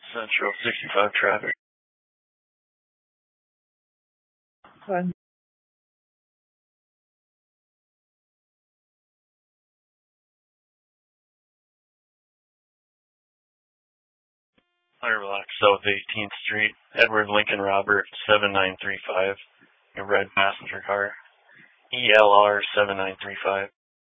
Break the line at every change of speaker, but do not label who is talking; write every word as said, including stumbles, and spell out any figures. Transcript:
Central sixty-five traffic.
Fine.
Fire block South eighteenth Street, Edward Lincoln Robert seven nine three five, a red passenger car, E L R seven nine three five.